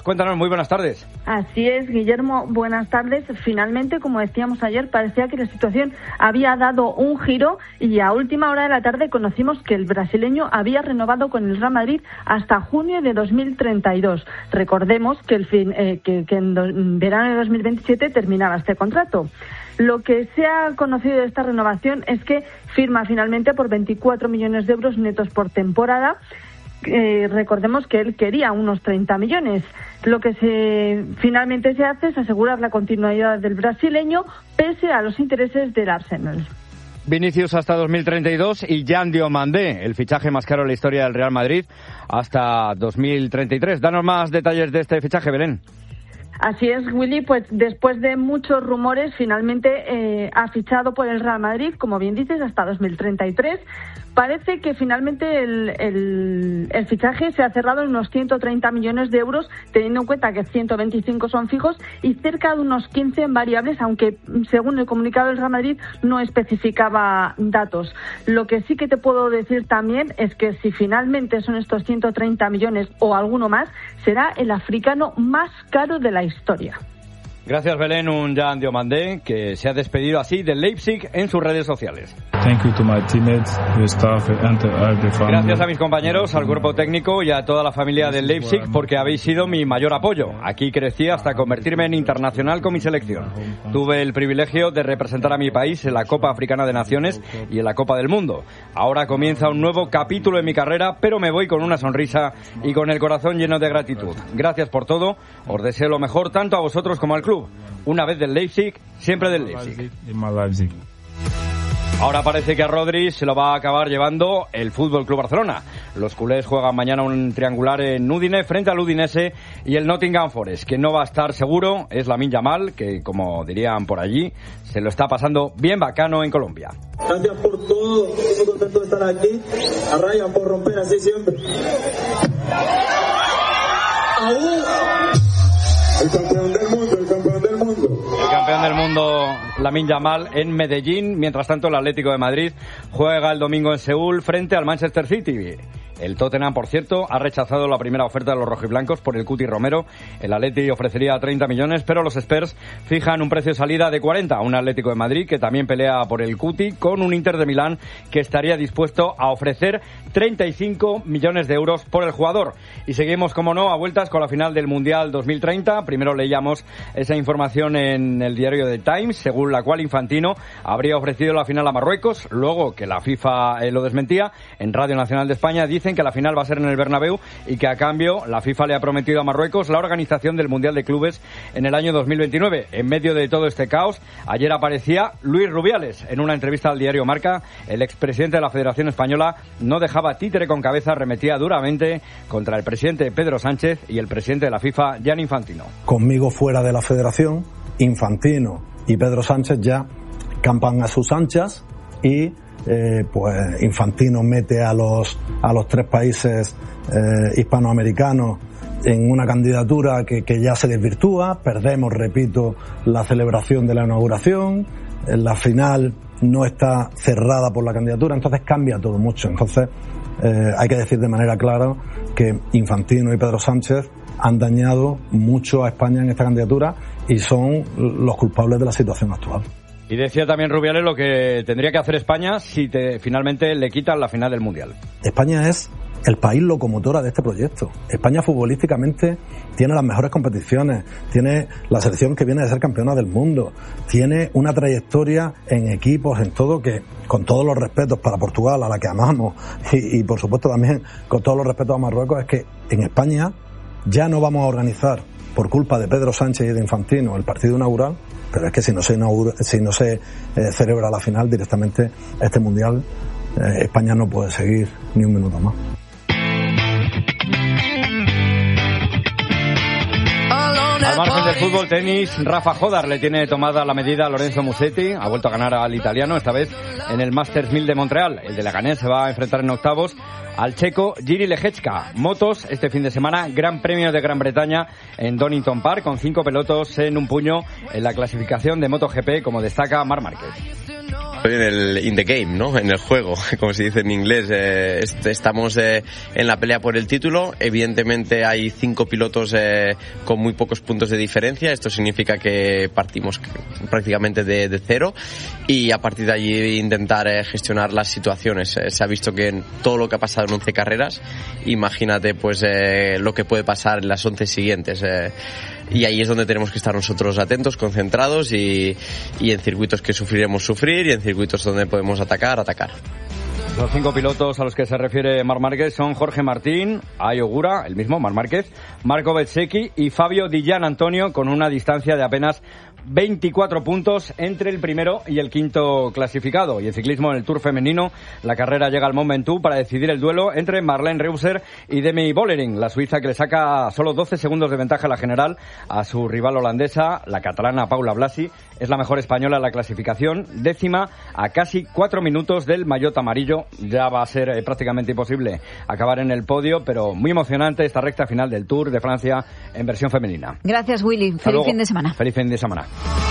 cuéntanos, muy buenas tardes. Así es, Guillermo, buenas tardes. Finalmente, como decíamos ayer, parecía que la situación había dado un giro y a última hora de la tarde conocimos que el brasileño había renovado con el Real Madrid hasta junio de 2032. Recordemos que en verano de 2027 terminaba este contrato. Lo que se ha conocido de esta renovación es que firma finalmente por 24 millones de euros netos por temporada. Recordemos que él quería unos 30 millones. Lo que finalmente se hace es asegurar la continuidad del brasileño pese a los intereses del Arsenal. Vinicius hasta 2032 y Jan Diomandé, el fichaje más caro de la historia del Real Madrid, hasta 2033. Danos más detalles de este fichaje, Belén. Así es, Willy, pues después de muchos rumores, finalmente ha fichado por el Real Madrid, como bien dices, hasta 2033. Parece que finalmente el fichaje se ha cerrado en unos 130 millones de euros, teniendo en cuenta que 125 son fijos y cerca de unos 15 en variables, aunque según el comunicado del Real Madrid no especificaba datos. Lo que sí que te puedo decir también es que si finalmente son estos 130 millones o alguno más, será el africano más caro de la historia. Gracias, Belén. Un Jan Diomandé que se ha despedido así del Leipzig en sus redes sociales. Gracias a mis compañeros, al cuerpo técnico y a toda la familia del Leipzig porque habéis sido mi mayor apoyo. Aquí crecí hasta convertirme en internacional con mi selección. Tuve el privilegio de representar a mi país en la Copa Africana de Naciones y en la Copa del Mundo. Ahora comienza un nuevo capítulo en mi carrera, pero me voy con una sonrisa y con el corazón lleno de gratitud. Gracias por todo. Os deseo lo mejor tanto a vosotros como al club. Una vez del Leipzig, siempre del Leipzig. Ahora parece que a Rodri se lo va a acabar llevando el Fútbol Club Barcelona. Los culés juegan mañana un triangular en Udine frente al Udinese y el Nottingham Forest. Que no va a estar seguro es Lamine Yamal, que como dirían por allí, se lo está pasando bien bacano en Colombia. Gracias por todo, estoy muy contento de estar aquí. A Ryan por romper así siempre. El campeón del mundo. El campeón del mundo, Lamine Yamal, en Medellín. Mientras tanto, el Atlético de Madrid juega el domingo en Seúl frente al Manchester City. El Tottenham, por cierto, ha rechazado la primera oferta de los rojiblancos por el Cuti Romero. El Atleti ofrecería 30 millones, pero los Spurs fijan un precio de salida de 40. Un Atlético de Madrid que también pelea por el Cuti, con un Inter de Milán que estaría dispuesto a ofrecer 35 millones de euros por el jugador. Y seguimos, como no, a vueltas con la final del Mundial 2030. Primero leíamos esa información en el diario The Times, según la cual Infantino habría ofrecido la final a Marruecos. Luego, que la FIFA lo desmentía, en Radio Nacional de España dicen que la final va a ser en el Bernabéu y que a cambio la FIFA le ha prometido a Marruecos la organización del Mundial de Clubes en el año 2029. En medio de todo este caos, ayer aparecía Luis Rubiales. En una entrevista al diario Marca, el expresidente de la Federación Española no dejaba títere con cabeza, arremetía duramente contra el presidente Pedro Sánchez y el presidente de la FIFA, Gianni Infantino. Conmigo fuera de la Federación, Infantino y Pedro Sánchez ya campan a sus anchas y pues Infantino mete a los tres países hispanoamericanos en una candidatura que ya se desvirtúa. Perdemos, repito, la celebración de la inauguración. La final no está cerrada por la candidatura, entonces cambia todo mucho. Entonces hay que decir de manera clara que Infantino y Pedro Sánchez han dañado mucho a España en esta candidatura y son los culpables de la situación actual. Y decía también Rubiales lo que tendría que hacer España si finalmente le quitan la final del Mundial. España es el país locomotora de este proyecto. España futbolísticamente tiene las mejores competiciones, tiene la selección que viene de ser campeona del mundo, tiene una trayectoria en equipos, en todo, que con todos los respetos para Portugal, a la que amamos, y por supuesto también con todos los respetos a Marruecos, es que en España ya no vamos a organizar, por culpa de Pedro Sánchez y de Infantino, el partido inaugural, pero es que si no se celebra la final directamente, este Mundial, España no puede seguir ni un minuto más. Al margen del fútbol, tenis, Rafa Jodar le tiene tomada la medida a Lorenzo Musetti. Ha vuelto a ganar al italiano, esta vez en el Masters 1000 de Montreal. El de Leganés se va a enfrentar en octavos al checo Jiri Lehečka. Motos, este fin de semana, Gran Premio de Gran Bretaña en Donington Park, con 5 pilotos en un puño en la clasificación de MotoGP, como destaca Marc Márquez. in the game, ¿no? En el juego, como se dice en inglés. Estamos en la pelea por el título. Evidentemente hay 5 pilotos con muy pocos puntos de diferencia. Esto significa que partimos prácticamente de cero, y a partir de allí intentar gestionar las situaciones. Se ha visto que en todo lo que ha pasado en 11 carreras, imagínate pues lo que puede pasar en las 11 siguientes. Y ahí es donde tenemos que estar nosotros atentos, concentrados, y en circuitos que sufrir, y en circuitos donde podemos atacar. Los 5 pilotos a los que se refiere Marc Márquez son Jorge Martín, Ai Ogura, el mismo Marc Márquez, Marco Bezzecchi y Fabio Di Giannantonio, con una distancia de apenas 24 puntos entre el primero y el quinto clasificado. Y en ciclismo, en el Tour femenino, la carrera llega al Mont Ventoux para decidir el duelo entre Marlene Reusser y Demi Vollering, la suiza que le saca solo 12 segundos de ventaja a la general a su rival holandesa, la catalana Paula Blasi. Es la mejor española en la clasificación, 10ª, a casi 4 minutos del maillot amarillo. Ya va a ser prácticamente imposible acabar en el podio, pero muy emocionante esta recta final del Tour de Francia en versión femenina. Gracias, Willy. Feliz fin de semana. Feliz fin de semana.